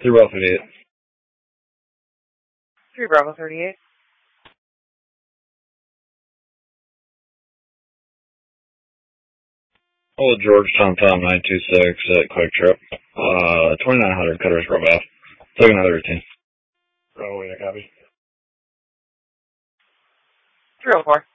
3 Bravo 38. 3 Bravo 38. Old Georgetown Tom 926 at Quick Trip. 2900 Cutters Grove Ave. Taking another routine. Bravo, yeah, copy. 304.